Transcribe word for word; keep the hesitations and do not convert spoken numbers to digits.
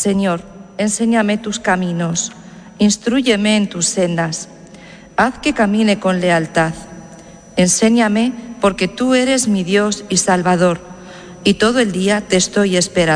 Señor, enséñame tus caminos, instrúyeme en tus sendas. Haz que camine con lealtad. Enséñame, porque tú eres mi Dios y Salvador, y todo el día te estoy esperando.